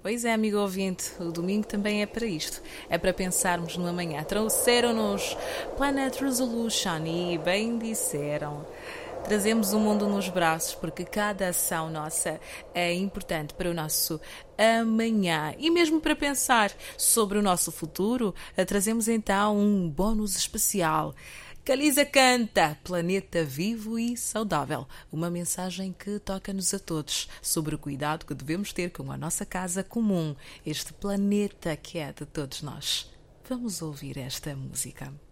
Pois é, amigo ouvinte, o domingo também é para isto. É para pensarmos no amanhã. Trouxeram-nos Planet Resolution e bem disseram. Trazemos o mundo nos braços porque cada ação nossa é importante para o nosso amanhã. E mesmo para pensar sobre o nosso futuro, trazemos então um bónus especial. Caliza canta, planeta vivo e saudável. Uma mensagem que toca-nos a todos sobre o cuidado que devemos ter com a nossa casa comum, este planeta que é de todos nós. Vamos ouvir esta música.